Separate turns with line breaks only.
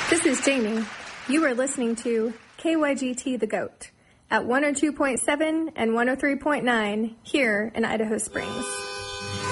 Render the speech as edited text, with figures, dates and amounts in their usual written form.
This is Jamie. You are listening to KYGT The Goat at 102.7 and 103.9 here in Idaho Springs.